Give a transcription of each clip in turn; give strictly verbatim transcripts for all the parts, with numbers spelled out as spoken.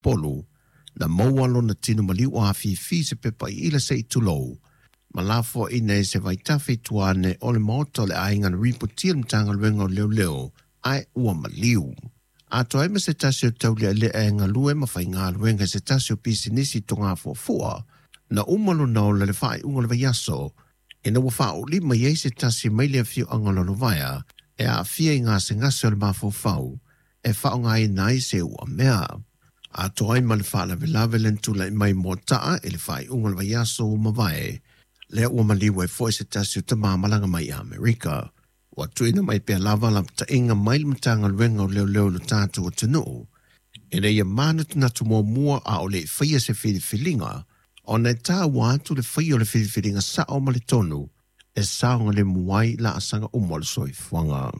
polu, na maua lona tino mali o hafi fi se pepa i ila se i tulou. Malafo ina e se vaitafi tuane o le maoto le ainga na ripotia mtanga luenga o leo leo, ai ua maliu. Ato ai ma se tasi o taulia le e ngā lue ma whai ngā luenga se tasi o pisi nisi to ngā fuafua, na umalo nao le le whai unga le vaiaso, e na wafa o lima iei se tasi mai le fiu angalo lo vaia, e a fia i ngā se ngasi o le mafufau, e whao ngā i nai se ua mea. Ato ai ma le wha la velave lentula i mai mo taa e le whai unga le vaiaso o mawai, le ua maliwa e fwoi se tasi o tamamalanga mai a Amerika. Wa tuina mai pia lava la ta inga mail mtanga luenga o leo leo lo tātu o tunu. E le ia mana tuna tumo mua a o le whaia se whiriwhilinga, o nei tā wātu le whaia o le whiriwhilinga sa o mali tonu, e saonga le muai la asanga umol soi whanga.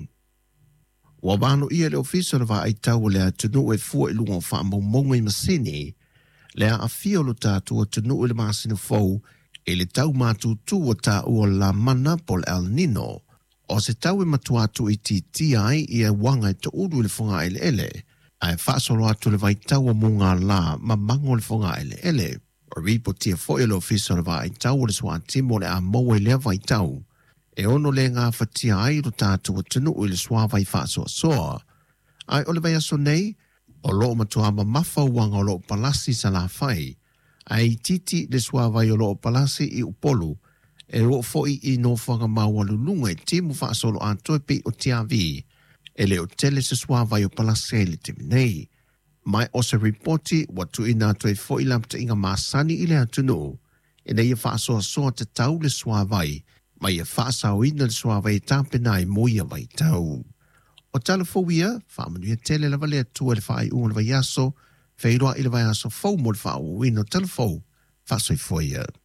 Wa wano ia le ofisa le wa ai tau le a tunu e fua i lunga o wha maumonga i masini, le a awhia lo tātu o tunu i le masina fau, e le tau mātu tu o tā ua la mana pol El Nino, o se tau e matuatu i ti ti ai i e wanga i to udu le whunga ele ele, a e whaasolo atu le vai tau o munga la ma mango le whunga ele ele. O ripo tia fwoi le ofisa le vai tau o le swa timo le a maua le vai tau, e ono le ngā whatia ai ro tātu o tunu i le swa vai whaasoa soa. Ai o le vai aso nei, o loo matua ma mafa wanga o loo palasi sa la whai, ai titi le swa vai o loo palasi i upolu, e ro foi i no whanga maua lulunga e timu whaasolo a toepe o T R V, e le o tele se swa vai o palase le timi nei. Mai o se reporti watu ina toe foi lamta inga maasani i le atunu, e nei e whaasoa soa te tau le swa vai, mai e whaasao ina le swa vai tāpena i moia vai tau. O talafowia, whaamanuia tele lava le atua le whaai unga le vai aso, whairoa i le vai aso fau mo le whaau ino talafou, whaasoi foia.